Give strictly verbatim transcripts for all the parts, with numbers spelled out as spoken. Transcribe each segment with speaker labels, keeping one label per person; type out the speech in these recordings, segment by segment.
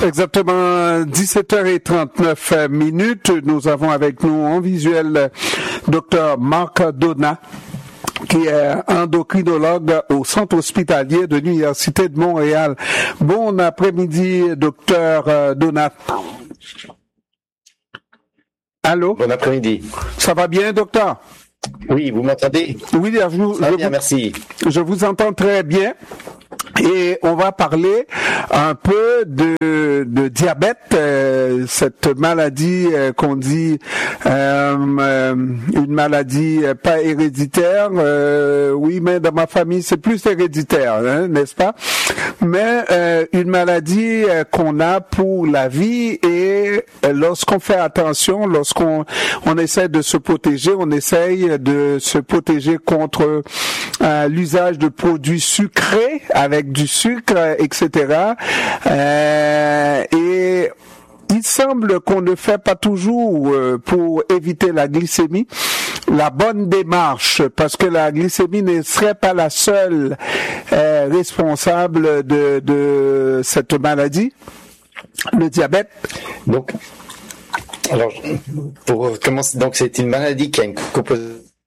Speaker 1: Exactement dix-sept heures trente-neuf minutes. Nous avons avec nous en visuel docteur Marc Donat, qui est endocrinologue au Centre hospitalier de l'Université de Montréal. Bon après-midi, docteur Donat. Allô?
Speaker 2: Bon après-midi.
Speaker 1: Ça va bien, docteur?
Speaker 2: Oui, vous m'entendez?
Speaker 1: Oui, je, vous,
Speaker 2: Ça va
Speaker 1: je
Speaker 2: bien,
Speaker 1: vous,
Speaker 2: merci.
Speaker 1: Je vous entends très bien. Et on va parler un peu de, de diabète, euh, cette maladie euh, qu'on dit euh, euh, une maladie euh, pas héréditaire. Euh, oui, mais dans ma famille, c'est plus héréditaire, hein, n'est-ce pas? Mais euh, une maladie euh, qu'on a pour la vie et euh, lorsqu'on fait attention, lorsqu'on on essaie de se protéger, on essaye de se protéger contre euh, l'usage de produits sucrés avec du sucre, et cetera. Euh, et il semble qu'on ne fait pas toujours euh, pour éviter la glycémie la bonne démarche, parce que la glycémie ne serait pas la seule euh, responsable de, de cette maladie, le diabète.
Speaker 2: Donc, alors, pour commencer, donc c'est une maladie qui a une composante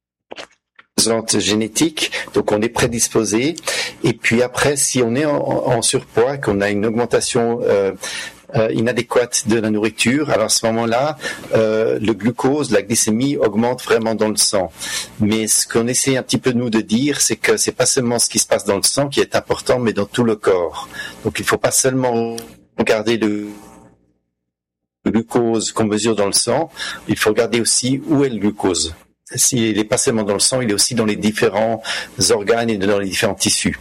Speaker 2: génétique, donc on est prédisposé. Et puis après, si on est en, en surpoids, qu'on a une augmentation euh, euh, inadéquate de la nourriture, alors à ce moment-là, euh, le glucose, la glycémie augmente vraiment dans le sang. Mais ce qu'on essaie un petit peu nous de dire, c'est que c'est pas seulement ce qui se passe dans le sang qui est important, mais dans tout le corps. Donc il faut pas seulement regarder le glucose qu'on mesure dans le sang, il faut regarder aussi où est le glucose. S'il n'est pas seulement dans le sang, il est aussi dans les différents organes et dans les différents tissus.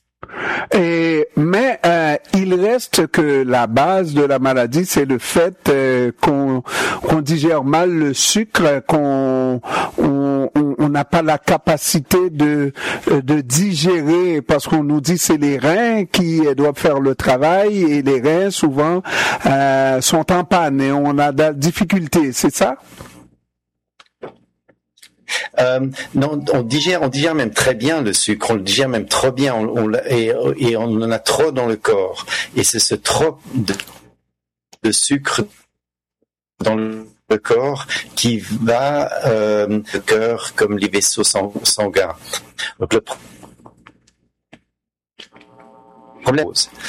Speaker 1: Et, mais euh, il reste que la base de la maladie, c'est le fait euh, qu'on, qu'on digère mal le sucre, qu'on on, on n'a pas la capacité de de digérer, parce qu'on nous dit c'est les reins qui doivent faire le travail, et les reins souvent euh, sont en panne et on a de la difficulté, c'est ça?
Speaker 2: Euh, non, on digère, on digère même très bien le sucre, on le digère même trop bien, on, on, et, et on en a trop dans le corps. Et c'est ce trop de, de sucre dans le corps qui va euh, le cœur comme les vaisseaux sanguins. Donc le problème.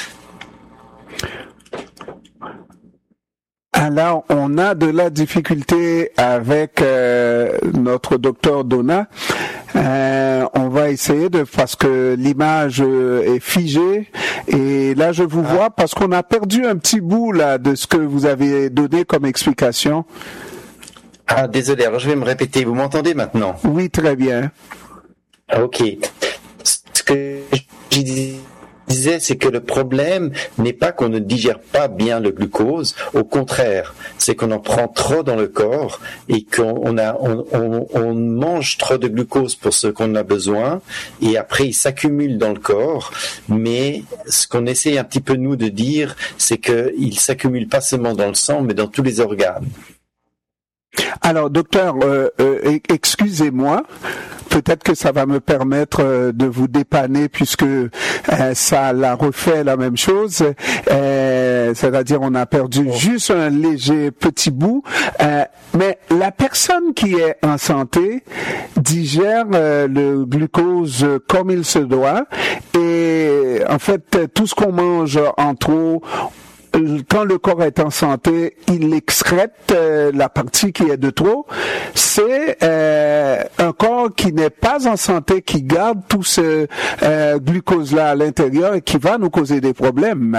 Speaker 1: Alors, on a de la difficulté avec euh, notre docteur Donat. Euh, on va essayer de, parce que l'image est figée. Et là, je vous ah. vois parce qu'on a perdu un petit bout là de ce que vous avez donné comme explication.
Speaker 2: Ah, désolé. Alors, je vais me répéter. Vous m'entendez maintenant?
Speaker 1: Oui, très bien.
Speaker 2: Ok. Ce que j'ai dit. disais, c'est que le problème n'est pas qu'on ne digère pas bien le glucose, au contraire, c'est qu'on en prend trop dans le corps et qu'on a, on, on, on mange trop de glucose pour ce qu'on a besoin et après il s'accumule dans le corps, mais ce qu'on essaie un petit peu nous de dire, c'est qu'il s'accumule pas seulement dans le sang, mais dans tous les organes.
Speaker 1: Alors, docteur, euh, euh, excusez-moi, peut-être que ça va me permettre euh, de vous dépanner puisque euh, ça l'a refait la même chose, euh, c'est-à-dire on a perdu oh. juste un léger petit bout, euh, mais la personne qui est en santé digère euh, le glucose comme il se doit et en fait tout ce qu'on mange en trop, quand le corps est en santé, il excrète euh, la partie qui est de trop. C'est euh, un corps qui n'est pas en santé, qui garde tout ce euh, glucose-là à l'intérieur et qui va nous causer des problèmes.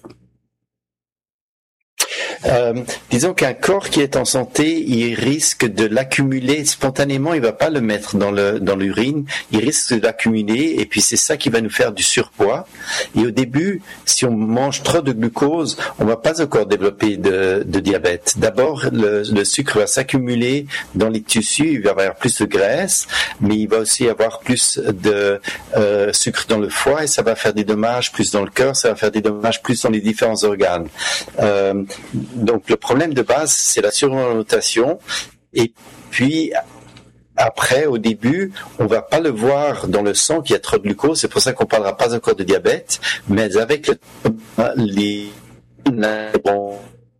Speaker 2: Euh, disons qu'un corps qui est en santé, il risque de l'accumuler spontanément, il va pas le mettre dans le dans l'urine, il risque de l'accumuler et puis c'est ça qui va nous faire du surpoids. Et au début, si on mange trop de glucose, on va pas encore développer de, de diabète. D'abord, le, le sucre va s'accumuler dans les tissus, il va y avoir plus de graisse, mais il va aussi avoir plus de euh, sucre dans le foie et ça va faire des dommages plus dans le cœur, ça va faire des dommages plus dans les différents organes. Euh, Donc le problème de base, c'est la suralimentation. Et puis après, au début, on va pas le voir dans le sang qu'il y a trop de glucose. C'est pour ça qu'on parlera pas encore de diabète. Mais avec le, les bon.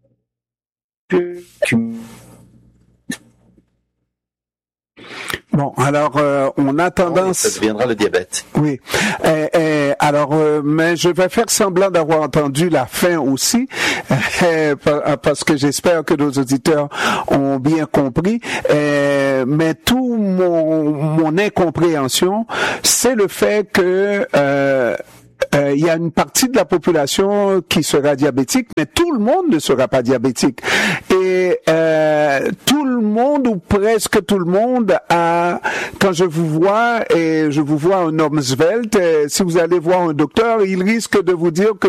Speaker 1: Bon, alors euh, on a tendance.
Speaker 2: Ça deviendra le diabète.
Speaker 1: Oui. Euh, euh, alors, euh, mais je vais faire semblant d'avoir entendu la fin aussi, euh, parce que j'espère que nos auditeurs ont bien compris. Euh, mais tout mon mon incompréhension, c'est le fait que euh, Euh, il y a une partie de la population qui sera diabétique, mais tout le monde ne sera pas diabétique. Et euh, tout le monde, ou presque tout le monde, a, quand je vous vois, et je vous vois un homme svelte, si vous allez voir un docteur, il risque de vous dire que